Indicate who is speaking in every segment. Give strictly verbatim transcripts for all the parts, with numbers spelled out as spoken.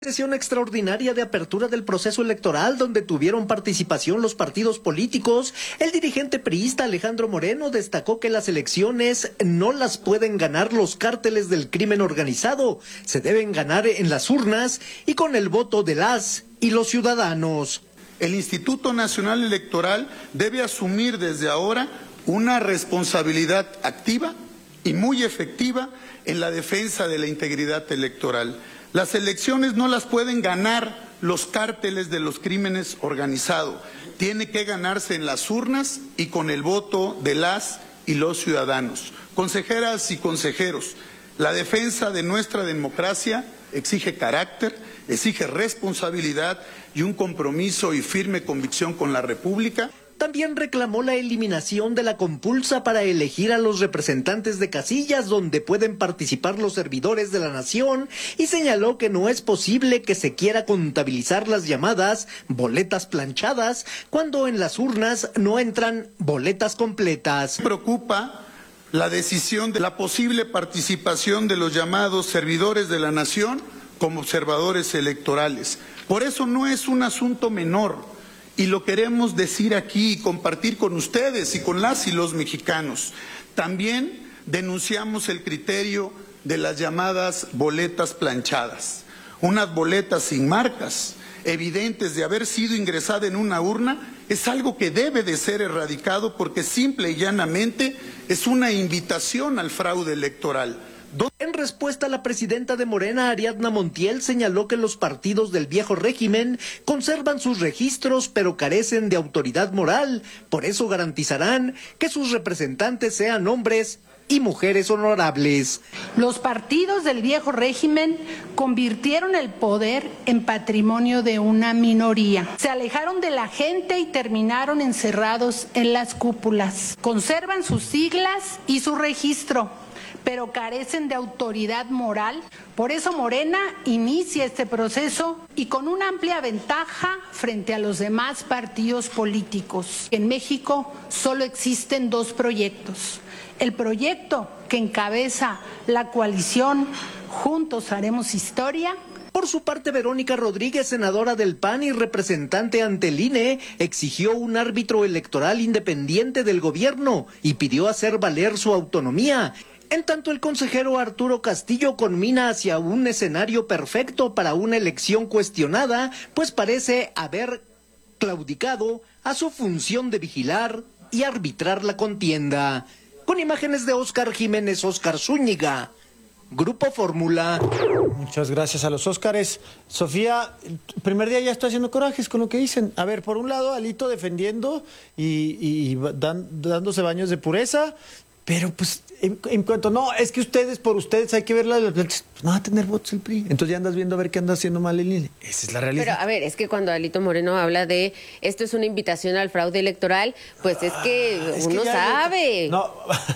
Speaker 1: Sesión extraordinaria de apertura del proceso electoral donde tuvieron participación los partidos políticos, el dirigente priista Alejandro Moreno destacó que las elecciones no las pueden ganar los cárteles del crimen organizado, se deben ganar en las urnas y con el voto de las y los ciudadanos.
Speaker 2: El Instituto Nacional Electoral debe asumir desde ahora una responsabilidad activa y muy efectiva en la defensa de la integridad electoral. Las elecciones no las pueden ganar los cárteles de los crímenes organizados. Tiene que ganarse en las urnas y con el voto de las y los ciudadanos. Consejeras y consejeros, la defensa de nuestra democracia exige carácter, exige responsabilidad y un compromiso y firme convicción con la República.
Speaker 1: También reclamó la eliminación de la compulsa para elegir a los representantes de casillas donde pueden participar los servidores de la nación y señaló que no es posible que se quiera contabilizar las llamadas boletas planchadas cuando en las urnas no entran boletas completas.
Speaker 2: Preocupa la decisión de la posible participación de los llamados servidores de la nación como observadores electorales. Por eso no es un asunto menor. Y lo queremos decir aquí y compartir con ustedes y con las y los mexicanos. También denunciamos el criterio de las llamadas boletas planchadas. Unas boletas sin marcas, evidentes de haber sido ingresada en una urna, es algo que debe de ser erradicado porque simple y llanamente es una invitación al fraude electoral.
Speaker 1: En respuesta, la presidenta de Morena, Ariadna Montiel, señaló que los partidos del viejo régimen conservan sus registros pero carecen de autoridad moral. Por eso garantizarán que sus representantes sean hombres y mujeres honorables.
Speaker 3: Los partidos del viejo régimen convirtieron el poder en patrimonio de una minoría. Se alejaron de la gente y terminaron encerrados en las cúpulas. Conservan sus siglas y su registro, pero carecen de autoridad moral. Por eso Morena inicia este proceso y con una amplia ventaja frente a los demás partidos políticos. En México solo existen dos proyectos. El proyecto que encabeza la coalición Juntos Haremos Historia.
Speaker 1: Por su parte, Verónica Rodríguez, senadora del P A N y representante ante el I N E, exigió un árbitro electoral independiente del gobierno y pidió hacer valer su autonomía. En tanto, el consejero Arturo Castillo conmina hacia un escenario perfecto para una elección cuestionada, pues parece haber claudicado a su función de vigilar y arbitrar la contienda. Con imágenes de Óscar Jiménez, Óscar Zúñiga, Grupo Fórmula.
Speaker 4: Muchas gracias a los Óscares. Sofía, el primer día ya estoy haciendo corajes con lo que dicen. A ver, por un lado, Alito defendiendo y, y dan, dándose baños de pureza. Pero pues, en, en cuanto, no, es que ustedes, por ustedes hay que ver la de los pues no va a tener votos el P R I. Entonces ya andas viendo a ver qué anda haciendo mal el I N E. Esa es la realidad.
Speaker 5: Pero a ver, es que cuando Alito Moreno habla de esto es una invitación al fraude electoral, pues es que ah, es uno que sabe.
Speaker 4: No,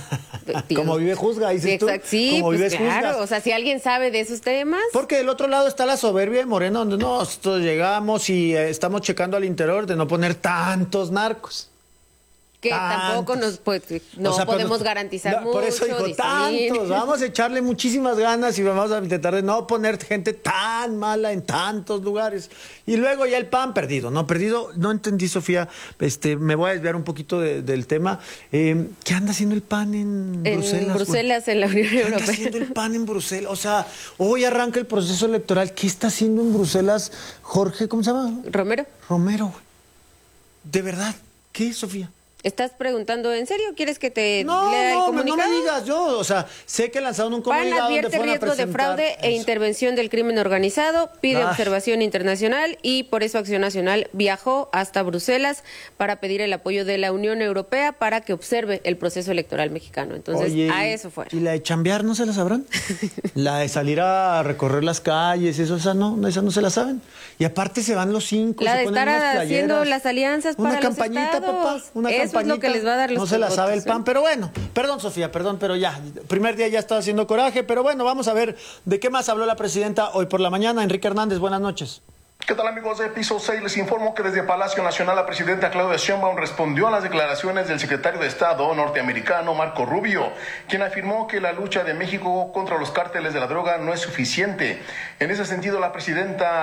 Speaker 4: como vive juzga, dices
Speaker 5: sí, exacto,
Speaker 4: tú.
Speaker 5: Sí,
Speaker 4: como
Speaker 5: pues
Speaker 4: vives
Speaker 5: claro,
Speaker 4: juzgas.
Speaker 5: O sea, si alguien sabe de esos temas.
Speaker 4: Porque del otro lado está la soberbia de Moreno, donde nosotros llegamos y eh, estamos checando al interior de no poner tantos narcos.
Speaker 5: Que
Speaker 4: tantos.
Speaker 5: tampoco nos pues, no o sea, podemos pero, garantizar no, mucho.
Speaker 4: Por eso dijo,
Speaker 5: discernir.
Speaker 4: tantos, vamos a echarle muchísimas ganas y vamos a intentar de no poner gente tan mala en tantos lugares. Y luego ya el P A N perdido, ¿no? Perdido, no entendí, Sofía, este, me voy a desviar un poquito de, del tema. Eh, ¿Qué anda haciendo el P A N en,
Speaker 5: en
Speaker 4: Bruselas?
Speaker 5: En Bruselas, en la Unión
Speaker 4: ¿Qué
Speaker 5: Europea.
Speaker 4: anda haciendo el P A N en Bruselas? O sea, hoy arranca el proceso electoral. ¿Qué está haciendo en Bruselas Jorge, cómo se llama?
Speaker 5: Romero.
Speaker 4: Romero. ¿De verdad? ¿Qué, Sofía?
Speaker 5: ¿Estás preguntando en serio? ¿Quieres que te
Speaker 4: no,
Speaker 5: lea
Speaker 4: no,
Speaker 5: el comunicado?
Speaker 4: No me digas yo, o sea, sé que lanzaron un comunicado.
Speaker 5: P A N advierte
Speaker 4: donde
Speaker 5: riesgo de fraude
Speaker 4: eso.
Speaker 5: e intervención del crimen organizado, pide
Speaker 4: Ay.
Speaker 5: observación internacional y por eso Acción Nacional viajó hasta Bruselas para pedir el apoyo de la Unión Europea para que observe el proceso electoral mexicano. Entonces,
Speaker 4: Oye,
Speaker 5: a eso fuera.
Speaker 4: ¿Y la de chambear no se la sabrán? La de salir a recorrer las calles, eso, esa no, esa no se la saben. Y aparte se van los cinco,
Speaker 5: la
Speaker 4: se
Speaker 5: de
Speaker 4: ponen
Speaker 5: estar
Speaker 4: unas
Speaker 5: haciendo las alianzas
Speaker 4: una
Speaker 5: para
Speaker 4: campañita,
Speaker 5: los estados.
Speaker 4: papá, una
Speaker 5: eso
Speaker 4: campañita.
Speaker 5: Es lo que les va a dar los
Speaker 4: No se la
Speaker 5: votos,
Speaker 4: sabe el P A N,
Speaker 5: ¿eh?
Speaker 4: pero bueno, perdón Sofía, perdón, pero ya, primer día ya estaba haciendo coraje, pero bueno, vamos a ver de qué más habló la presidenta hoy por la mañana. Enrique Hernández, buenas noches.
Speaker 6: ¿Qué tal, amigos de Piso seis? Les informo que desde Palacio Nacional la presidenta Claudia Sheinbaum respondió a las declaraciones del secretario de Estado norteamericano Marco Rubio, quien afirmó que la lucha de México contra los cárteles de la droga no es suficiente. En ese sentido, la presidenta